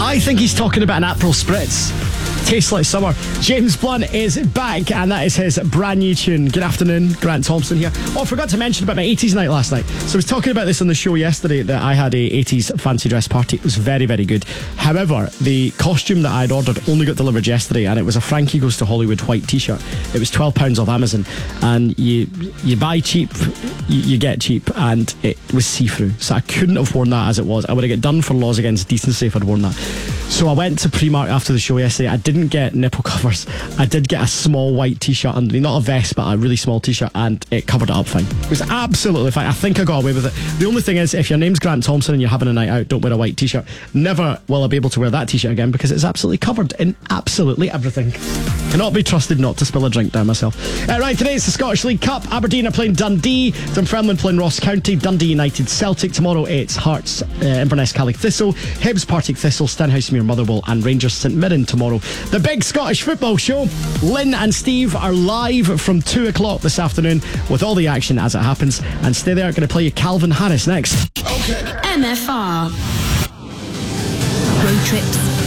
I think he's talking about an Aperol Spritz. Tastes like summer. James Blunt is back, and that is his brand new tune. Good afternoon, Grant Thompson here. Oh, I forgot to mention about my 80s night last night. So I was talking about this on the show yesterday, that I had a 80s fancy dress party. It was very, very good. However, the costume that I'd ordered only got delivered yesterday, and it was a Frankie Goes to Hollywood white t-shirt. It was £12 off Amazon, and you buy cheap, you get cheap, and it was see-through. So I couldn't have worn that as it was. I would have got done for laws against decency if I'd worn that. So I went to Primark after the show yesterday. I didn't get nipple covers. I did get a small white t-shirt underneath, not a vest, but a really small t-shirt, and it covered it up fine. It was absolutely fine. I think I got away with it. The only thing is, if your name's Grant Thompson and you're having a night out, don't wear a white t-shirt. Never will I be able to wear that t-shirt again, because it's absolutely covered in absolutely everything. Cannot be trusted not to spill a drink down myself. Right, today it's the Scottish League Cup. Aberdeen are playing Dundee. Dunfermline playing Ross County. Dundee United Celtic. Tomorrow it's Hearts, Inverness Caley Thistle. Hibs Partick Thistle. Stenhousemuir Motherwell. And Rangers St Mirren tomorrow. The big Scottish football show. Lynn and Steve are live from 2 o'clock this afternoon with all the action as it happens. And stay there, going to play you Calvin Harris next. Okay. MFR. Road trips,